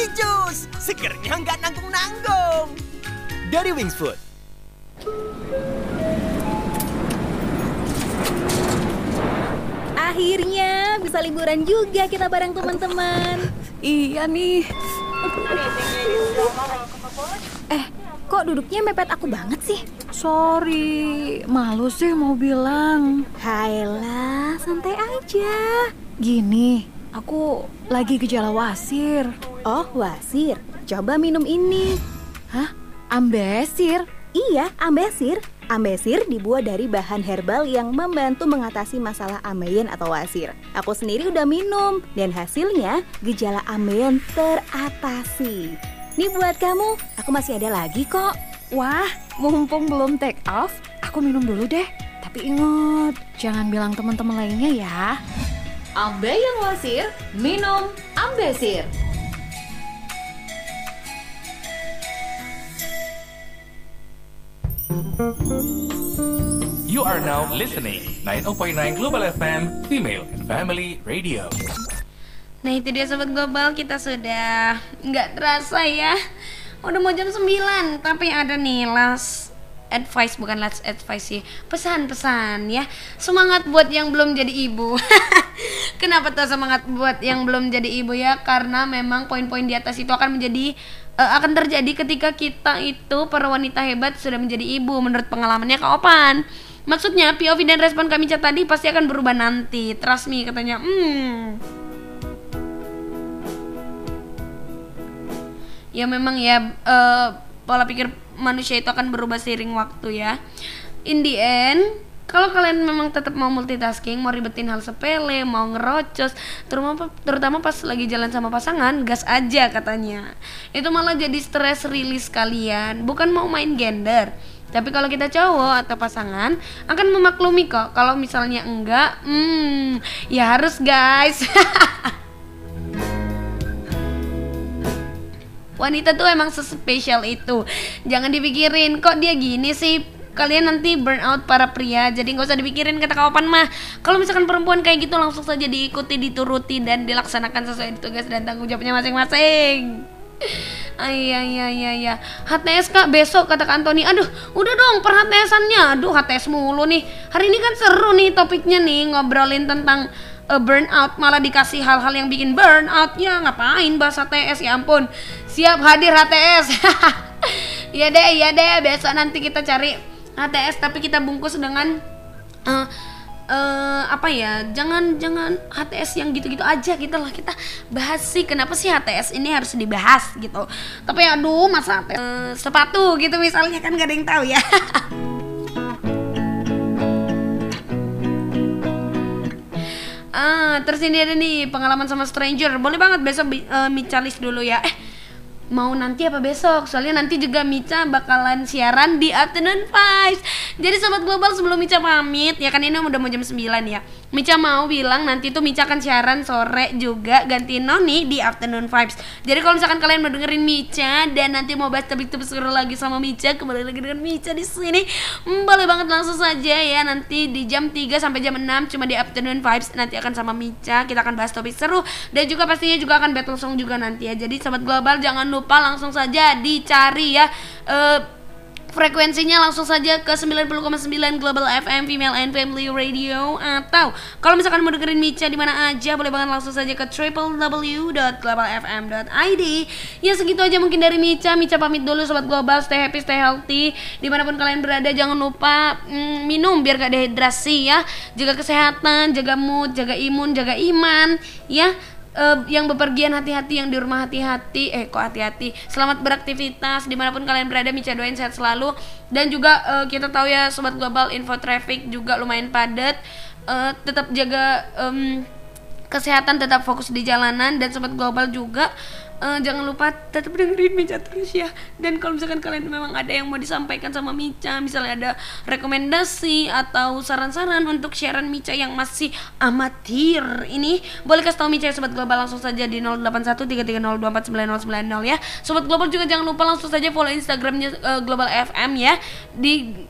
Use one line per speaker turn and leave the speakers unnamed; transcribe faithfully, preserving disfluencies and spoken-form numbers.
Fruity Juice, segernya nggak nanggung-nanggung. Dari Wings Food.
Akhirnya bisa liburan juga kita bareng teman-teman.
Iya nih.
Eh, kok duduknya mepet aku banget sih?
Sorry, malu sih mau bilang.
Hayalah, santai aja.
Gini, aku lagi gejala wasir.
Oh, wasir. Coba minum ini.
Hah? Ambesir?
Iya, ambesir. Ambesir dibuat dari bahan herbal yang membantu mengatasi masalah ambeien atau wasir. Aku sendiri udah minum dan hasilnya gejala ambeien teratasi. Nih buat kamu, aku masih ada lagi kok.
Wah, mumpung belum take off, aku minum dulu deh. Tapi ingat, jangan bilang teman-teman lainnya ya.
Ambe yang wasir, minum Ambesir.
You are now listening sembilan puluh titik sembilan Global F M Female and Family Radio.
Nah itu dia Sobat Global, kita sudah nggak terasa ya udah mau jam sembilan, tapi ada nih last advice, bukan last advice sih, pesan-pesan ya. Semangat buat yang belum jadi ibu. Kenapa tuh semangat buat yang belum jadi ibu ya? Karena memang poin-poin di atas itu akan menjadi uh, akan terjadi ketika kita itu para wanita hebat sudah menjadi ibu, menurut pengalamannya Kak Opan. Maksudnya P O V dan respon kami chat tadi pasti akan berubah nanti. Trust me katanya. Hmm. Ya memang ya uh, pola pikir manusia itu akan berubah seiring waktu ya. In the end, kalau kalian memang tetap mau multitasking, mau ribetin hal sepele, mau ngerocos, terutama, terutama pas lagi jalan sama pasangan, gas aja katanya. Itu malah jadi stress release kalian, bukan mau main gender. Tapi kalau kita cowok atau pasangan akan memaklumi kok. Kalau misalnya enggak, hmm, ya harus guys. Wanita tuh emang sespesial itu. Jangan dipikirin kok dia gini sih, kalian nanti burn out para pria. Jadi gak usah dipikirin kata kawan mah. Kalau misalkan perempuan kayak gitu langsung saja diikuti, dituruti dan dilaksanakan sesuai tugas dan tanggung jawabnya masing-masing. Iya iya iya iya. H T S Kak besok kata Kak Antoni. Aduh, udah dong per H T S-annya. Aduh, H T S mulu nih. Hari ini kan seru nih topiknya nih, ngobrolin tentang uh, burnout, malah dikasih hal-hal yang bikin burnout. Ya ngapain bahas H T S, ya ampun. Siap hadir H T S. Iya deh, iya deh. Besok nanti kita cari H T S tapi kita bungkus dengan uh, uh, apa ya? Jangan jangan H T S yang gitu-gitu aja gitu lah. Kita bahas sih kenapa sih H T S ini harus dibahas gitu. Tapi aduh, masa H T S uh, sepatu gitu misalnya kan gak ada yang tahu ya. Ah, terus ini ada nih pengalaman sama stranger. Boleh banget besok uh, Mica list dulu ya. Eh mau nanti apa besok? Soalnya nanti juga Mica bakalan siaran di Afternoon Vibes. Jadi Sobat Global, sebelum Mica pamit, ya kan ini udah mau jam sembilan ya, Mica mau bilang nanti tuh Mica akan siaran sore juga gantiin Noni di Afternoon Vibes. Jadi kalau misalkan kalian mau dengerin Mica dan nanti mau bahas topik-topik seru lagi sama Mica, kembali lagi dengan Mica di sini, hmm, boleh banget langsung saja ya. Nanti di jam tiga sampai jam enam cuma di Afternoon Vibes nanti akan sama Mica. Kita akan bahas topik seru dan juga pastinya juga akan battle song juga nanti ya. Jadi Sobat Global jangan lupa langsung saja dicari ya uh, frekuensinya, langsung saja ke sembilan puluh koma sembilan Global F M Female and Family Radio. Atau kalau misalkan mau dengerin Mica di mana aja, boleh banget langsung saja ke w w w dot global f m dot i d. Ya segitu aja mungkin dari Mica. Mica pamit dulu Sobat Global, stay happy, stay healthy dimanapun kalian berada. Jangan lupa mm, minum biar gak dehidrasi ya. Jaga kesehatan, jaga mood, jaga imun, jaga iman ya. Uh, yang bepergian hati-hati, yang di rumah hati-hati. Eh kok hati-hati, selamat beraktivitas dimanapun kalian berada. Mica doain sehat selalu. Dan juga uh, kita tahu ya Sobat Global, info traffic juga lumayan padat. uh, Tetap jaga um, kesehatan, tetap fokus di jalanan. Dan Sobat Global juga uh, jangan lupa tetap dengerin Mica terus ya. Dan kalau misalkan kalian memang ada yang mau disampaikan sama Mica, misalnya ada rekomendasi atau saran-saran untuk siaran Mica yang masih amatir ini, boleh kasih tau Mica ya Sobat Global, langsung saja di nol delapan satu tiga tiga nol dua empat sembilan nol sembilan nol ya. Sobat Global juga jangan lupa langsung saja follow Instagramnya uh, Global F M ya, di